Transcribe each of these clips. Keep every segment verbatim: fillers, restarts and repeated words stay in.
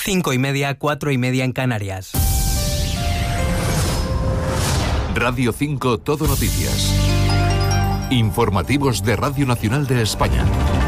Cinco y media, cuatro y media en Canarias. Radio cinco Todo Noticias. Informativos de Radio Nacional de España.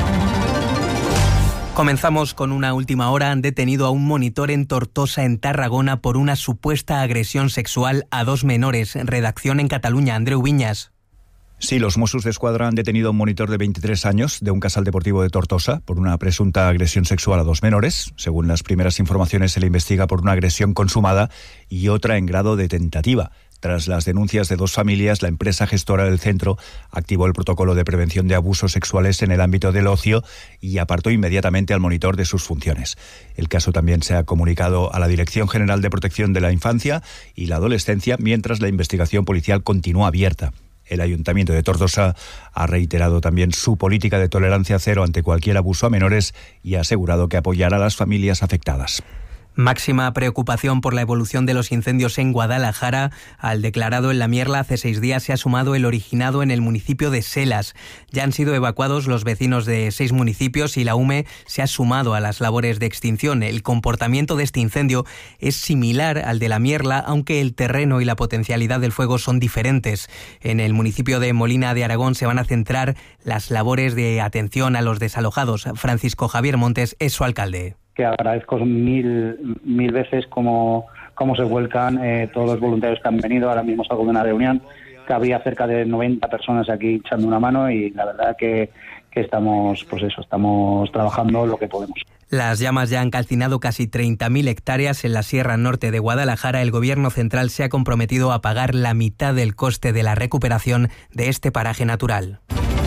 Comenzamos con una última hora. Han detenido a un monitor en Tortosa, en Tarragona, por una supuesta agresión sexual a dos menores. Redacción en Cataluña. Andreu Viñas. Sí, los Mossos d'Esquadra han detenido a un monitor de veintitrés años de un casal deportivo de Tortosa por una presunta agresión sexual a dos menores. Según las primeras informaciones, se le investiga por una agresión consumada y otra en grado de tentativa. Tras las denuncias de dos familias, la empresa gestora del centro activó el protocolo de prevención de abusos sexuales en el ámbito del ocio y apartó inmediatamente al monitor de sus funciones. El caso también se ha comunicado a la Dirección General de Protección de la Infancia y la Adolescencia, mientras la investigación policial continúa abierta. El Ayuntamiento de Tortosa ha reiterado también su política de tolerancia cero ante cualquier abuso a menores y ha asegurado que apoyará a las familias afectadas. Máxima preocupación por la evolución de los incendios en Guadalajara. Al declarado en La Mierla hace seis días se ha sumado el originado en el municipio de Selas. Ya han sido evacuados los vecinos de seis municipios y la U M E se ha sumado a las labores de extinción. El comportamiento de este incendio es similar al de La Mierla, aunque el terreno y la potencialidad del fuego son diferentes. En el municipio de Molina de Aragón se van a centrar las labores de atención a los desalojados. Francisco Javier Montes es su alcalde. Que agradezco mil mil veces cómo, cómo se vuelcan eh, todos los voluntarios que han venido. Ahora mismo salgo de una reunión que había cerca de noventa personas aquí echando una mano y la verdad que, que estamos, pues eso, estamos trabajando lo que podemos. Las llamas ya han calcinado casi treinta mil hectáreas en la Sierra Norte de Guadalajara. El Gobierno central se ha comprometido a pagar la mitad del coste de la recuperación de este paraje natural.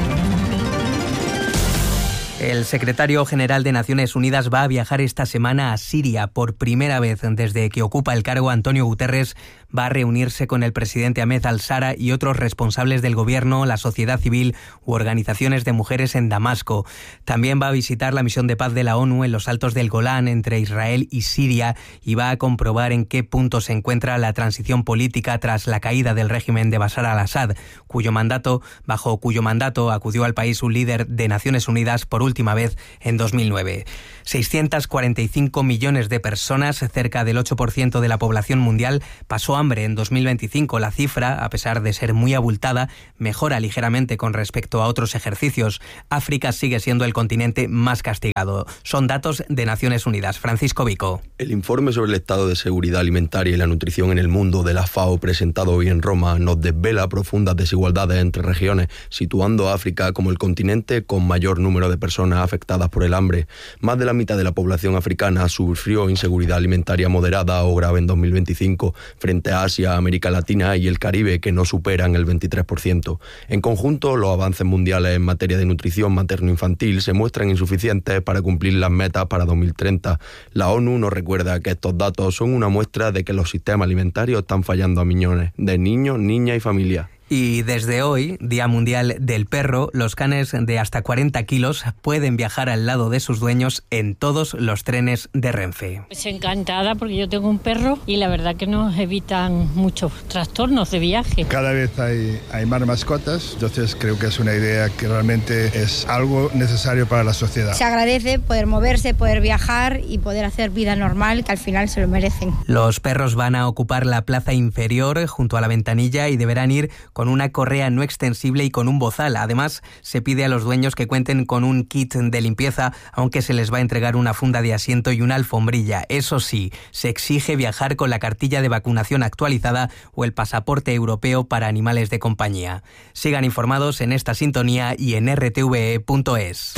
El secretario general de Naciones Unidas va a viajar esta semana a Siria. Por primera vez desde que ocupa el cargo, Antonio Guterres va a reunirse con el presidente Ahmed al-Shara y otros responsables del gobierno, la sociedad civil u organizaciones de mujeres en Damasco. También va a visitar la misión de paz de la ONU en los Altos del Golán, entre Israel y Siria, y va a comprobar en qué punto se encuentra la transición política tras la caída del régimen de Bashar al-Assad, cuyo mandato, bajo cuyo mandato acudió al país un líder de Naciones Unidas por última vez en dos mil nueve. seiscientos cuarenta y cinco millones de personas, cerca del ocho por ciento de la población mundial, pasó hambre en dos mil veinticinco. La cifra, a pesar de ser muy abultada, mejora ligeramente con respecto a otros ejercicios. África sigue siendo el continente más castigado. Son datos de Naciones Unidas. Francisco Vico. El informe sobre el estado de seguridad alimentaria y la nutrición en el mundo de la FAO, presentado hoy en Roma, nos desvela profundas desigualdades entre regiones, situando a África como el continente con mayor número de personas afectadas por el hambre. Más de la mitad de la población africana sufrió inseguridad alimentaria moderada o grave en dos mil veinticinco, frente a Asia, América Latina y el Caribe, que no superan el veintitrés por ciento. En conjunto, los avances mundiales en materia de nutrición materno-infantil se muestran insuficientes para cumplir las metas para dos mil treinta. La ONU nos recuerda que estos datos son una muestra de que los sistemas alimentarios están fallando a millones de niños, niñas y familias. Y desde hoy, Día Mundial del Perro, los canes de hasta cuarenta kilos pueden viajar al lado de sus dueños en todos los trenes de Renfe. Pues encantada, porque yo tengo un perro y la verdad que nos evitan muchos trastornos de viaje. Cada vez hay, hay más mascotas, entonces creo que es una idea que realmente es algo necesario para la sociedad. Se agradece poder moverse, poder viajar y poder hacer vida normal, que al final se lo merecen. Los perros van a ocupar la plaza inferior junto a la ventanilla y deberán ir con una correa no extensible y con un bozal. Además, se pide a los dueños que cuenten con un kit de limpieza, aunque se les va a entregar una funda de asiento y una alfombrilla. Eso sí, se exige viajar con la cartilla de vacunación actualizada o el pasaporte europeo para animales de compañía. Sigan informados en esta sintonía y en r t v e punto es.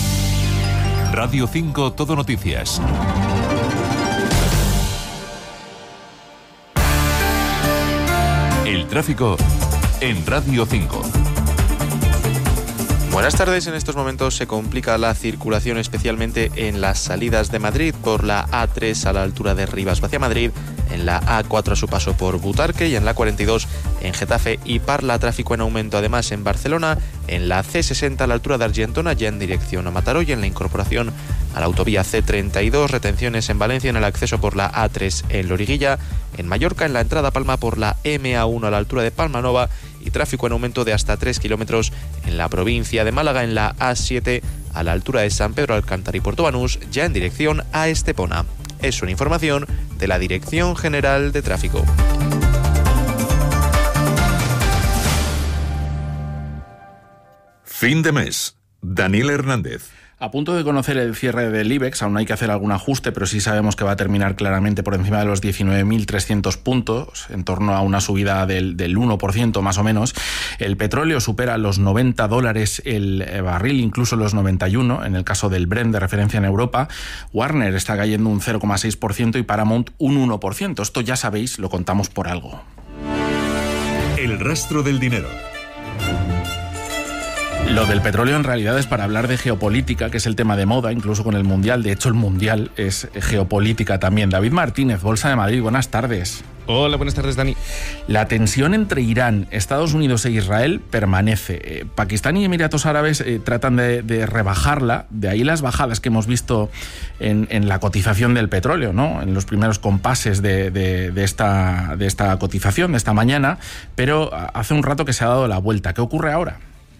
Radio cinco Todo Noticias. El tráfico en Radio cinco. Buenas tardes. En estos momentos se complica la circulación, especialmente en las salidas de Madrid, por la A tres a la altura de Rivas hacia Madrid, en la A cuatro a su paso por Butarque y en la cuarenta y dos en Getafe y Parla. Tráfico en aumento además en Barcelona, en la C sesenta a la altura de Argentona, ya en dirección a Mataró, y en la incorporación a la autovía C treinta y dos. Retenciones en Valencia en el acceso por la A tres en Loriguilla, en Mallorca en la entrada a Palma por la M A uno a la altura de Palmanova, y tráfico en aumento de hasta tres kilómetros en la provincia de Málaga en la A siete a la altura de San Pedro Alcántara y Puerto Banús, ya en dirección a Estepona. Es una información de la Dirección General de Tráfico. Fin de mes. Daniel Hernández. A punto de conocer el cierre del IBEX, aún hay que hacer algún ajuste, pero sí sabemos que va a terminar claramente por encima de los diecinueve mil trescientos puntos, en torno a una subida del, del uno por ciento más o menos. El petróleo supera los noventa dólares el barril, incluso los noventa y uno, en el caso del Brent de referencia en Europa. Warner está cayendo un cero coma seis por ciento y Paramount un uno por ciento. Esto ya sabéis, lo contamos por algo. El rastro del dinero. Lo del petróleo en realidad es para hablar de geopolítica, que es el tema de moda, incluso con el Mundial. De hecho, el Mundial es geopolítica también. David Martínez, Bolsa de Madrid, buenas tardes. Hola, buenas tardes, Dani. La tensión entre Irán, Estados Unidos e Israel permanece. Eh, Pakistán y Emiratos Árabes eh, tratan de, de rebajarla, de ahí las bajadas que hemos visto en, en la cotización del petróleo, ¿no? En los primeros compases de, de, de, esta, de esta cotización, de esta mañana, pero hace un rato que se ha dado la vuelta. ¿Qué ocurre ahora?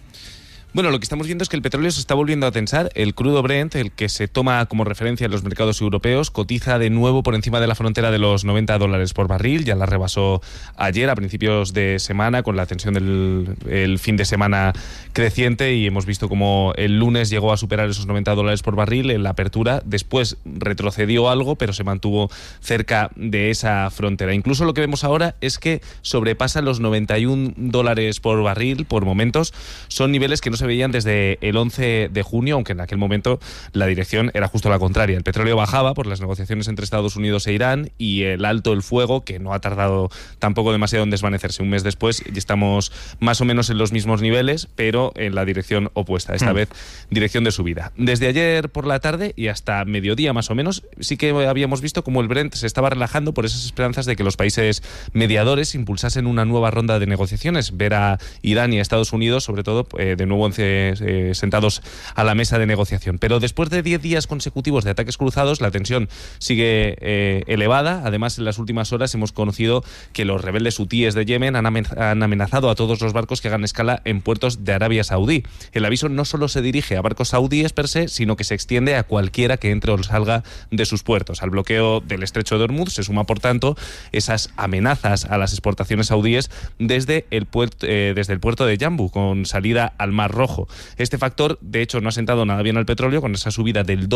Bueno, lo que estamos viendo es que el petróleo se está volviendo a tensar. El crudo Brent, el que se toma como referencia en los mercados europeos, cotiza de nuevo por encima de la frontera de los noventa dólares por barril. Ya la rebasó ayer a principios de semana con la tensión del el fin de semana creciente, y hemos visto como el lunes llegó a superar esos noventa dólares por barril en la apertura. Después retrocedió algo, pero se mantuvo cerca de esa frontera. Incluso lo que vemos ahora es que sobrepasan los noventa y un dólares por barril por momentos. Son niveles que no se veían desde el once de junio, aunque en aquel momento la dirección era justo la contraria. El petróleo bajaba por las negociaciones entre Estados Unidos e Irán y el alto el fuego, que no ha tardado tampoco demasiado en desvanecerse. Un mes después ya estamos más o menos en los mismos niveles, pero en la dirección opuesta, esta mm. vez dirección de subida. Desde ayer por la tarde y hasta mediodía más o menos, sí que habíamos visto como el Brent se estaba relajando por esas esperanzas de que los países mediadores impulsasen una nueva ronda de negociaciones, ver a Irán y a Estados Unidos, sobre todo, eh, de nuevo Eh, sentados a la mesa de negociación. Pero después de diez días consecutivos de ataques cruzados, la tensión sigue eh, elevada. Además, en las últimas horas hemos conocido que los rebeldes hutíes de Yemen han, amen- han amenazado a todos los barcos que hagan escala en puertos de Arabia Saudí. El aviso no solo se dirige a barcos saudíes per se, sino que se extiende a cualquiera que entre o salga de sus puertos. Al bloqueo del estrecho de Hormuz se suma, por tanto, esas amenazas a las exportaciones saudíes desde el puerto, eh, desde el puerto de Yambu, con salida al Mar Rojo. Este factor, de hecho, no ha sentado nada bien al petróleo, con esa subida del